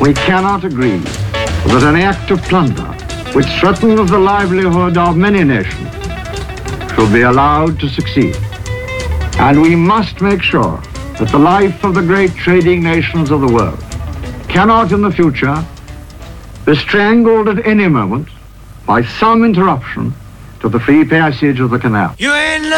We cannot agree that an act of plunder which threatens the livelihood of many nations should be allowed to succeed. And we must make sure that the life of the great trading nations of the world cannot in the future be strangled at any moment by some interruption to the free passage of the canal.